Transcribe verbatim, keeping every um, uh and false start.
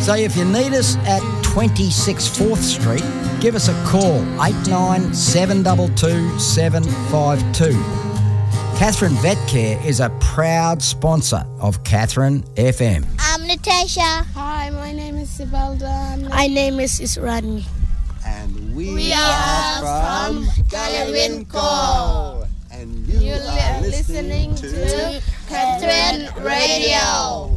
So if you need us at twenty-six fourth Street, give us a call, eight nine seven two two seven five two. Catherine Vet Care is a proud sponsor of Catherine F M. I'm Natasha. Hi, my name is Sibelda. My name is Israni. And we, we are, are from Galwinco. And you, you are listening, listening to, to Catherine Radio.